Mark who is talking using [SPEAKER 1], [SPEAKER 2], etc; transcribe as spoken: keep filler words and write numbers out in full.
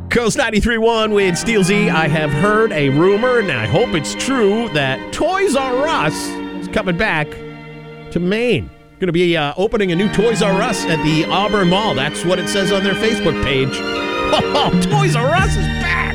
[SPEAKER 1] Coast ninety-three point one with Steel Z. I have heard a rumor, and I hope it's true, that Toys R Us is coming back to Maine. Going to be uh, opening a new Toys R Us at the Auburn Mall. That's what it says on their Facebook page. Oh, Toys R Us is back!